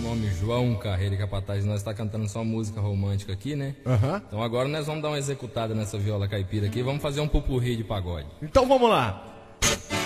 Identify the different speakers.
Speaker 1: nome João Carreira e Capataz. Nós está cantando só música romântica aqui, né? Então agora nós vamos dar uma executada nessa viola caipira aqui. Vamos fazer um pupurri de pagode.
Speaker 2: Então vamos lá.